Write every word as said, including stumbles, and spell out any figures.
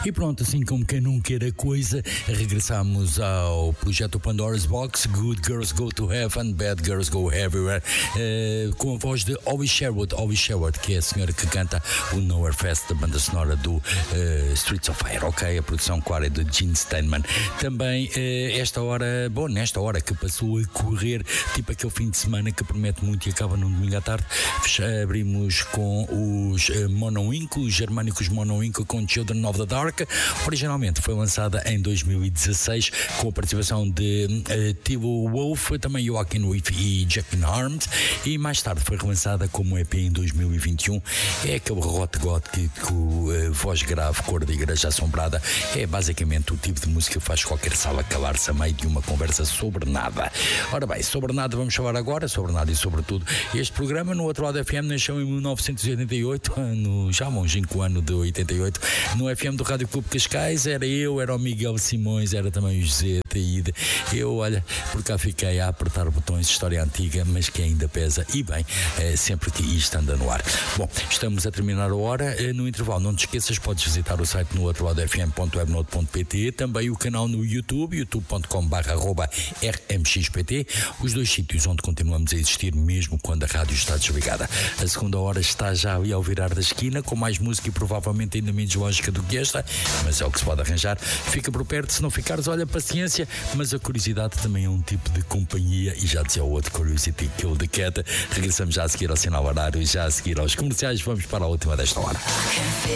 E pronto, assim como quem não quer a coisa, regressamos ao projeto Pandora's Box, Good Girls Go to Heaven, Bad Girls Go Everywhere, eh, com a voz de Owie Sherwood, Owie Sherwood, que é a senhora que canta o Nowhere Fest, da banda sonora do eh, Streets of Fire, ok? A produção clara de Gene Steinman. Também eh, esta hora, bom, nesta hora que passou a correr, tipo aquele fim de semana que promete muito e acaba num domingo à tarde, abrimos com os eh, Monoinco, os germânicos Monoinco com Children of the Dark. Originalmente foi lançada em dois mil e dezasseis com a participação de uh, Tivo Wolf, também Joaquin Wolf e Jacqueline Arms, e mais tarde foi relançada como E P em dois mil e vinte e um. É aquele rock gótico, uh, voz grave, cor de igreja assombrada. É basicamente o tipo de música que faz qualquer sala calar-se a meio de uma conversa sobre nada. Ora bem, sobre nada vamos falar agora, sobre nada e sobre tudo. Este programa no Outro Lado F M nasceu em mil novecentos e oitenta e oito, no já longínquo ano de oitenta e oito, no F M do Rádio Clube Cascais. Era eu, era o Miguel Simões, era também o José Taíde. Eu, olha, por cá fiquei a apertar botões de história antiga, mas que ainda pesa, e bem, é, sempre que isto anda no ar. Bom, estamos a terminar a hora. No intervalo, não te esqueças, podes visitar o site no outro lado f m ponto webnode ponto p t, também o canal no YouTube, youtube ponto com barra arroba r m x p t, os dois sítios onde continuamos a existir mesmo quando a rádio está desligada. A segunda hora está já ali ao virar da esquina, com mais música e provavelmente ainda menos lógica do que esta, mas é o que se pode arranjar. Fica por perto, se não ficares, olha, paciência, mas a curiosidade também é um tipo de companhia, e já dizia o outro, Curiosity Kill the Cat. Regressamos já a seguir ao sinal horário, já a seguir aos comerciais. Vamos para a última desta hora.